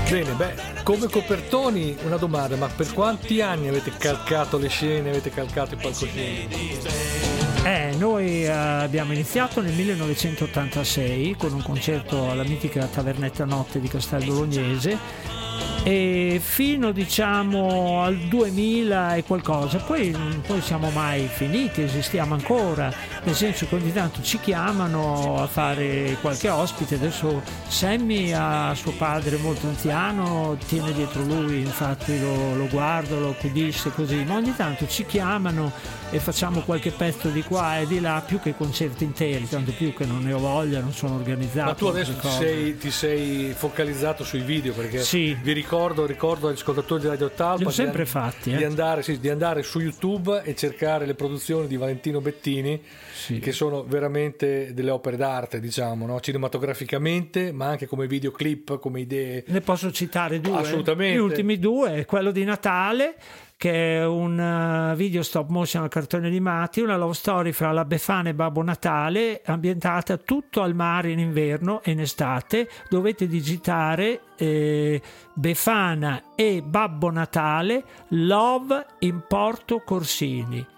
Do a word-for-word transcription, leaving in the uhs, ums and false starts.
Bene, beh, come copertoni una domanda, ma per quanti anni avete calcato le scene, avete calcato i palcoscenici? Eh, noi eh, abbiamo iniziato nel millenovecentottantasei con un concerto alla mitica Tavernetta Notte di Castel Bolognese e fino diciamo al duemila e qualcosa, poi non poi siamo mai finiti, esistiamo ancora, nel senso che ogni tanto ci chiamano a fare qualche ospite. Adesso Sammy ha suo padre molto anziano, tiene dietro lui, infatti lo, lo guardo, lo accudisce così, ma ogni tanto ci chiamano e facciamo qualche pezzo di qua e di là, più che concerti interi, tanto più che non ne ho voglia, non sono organizzato. Ma tu adesso ti sei, ti sei focalizzato sui video, perché sì. vi ricordo, ricordo agli ascoltatori di Radio Talpa li ho sempre di, fatti, eh. di, andare, sì, di andare su YouTube e cercare le produzioni di Valentino Bettini, sì. che sono veramente delle opere d'arte, diciamo, no? Cinematograficamente, ma anche come videoclip, come idee. Ne posso citare due? Assolutamente. Gli ultimi due, quello di Natale, che è un video stop motion a cartoni animati, una love story fra la Befana e Babbo Natale, ambientata tutto al mare in inverno e in estate. Dovete digitare eh, Befana e Babbo Natale Love in Porto Corsini.